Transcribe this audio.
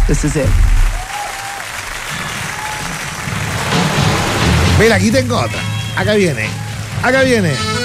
This is it. Mira, aquí tengo otra. Acá viene. Acá viene.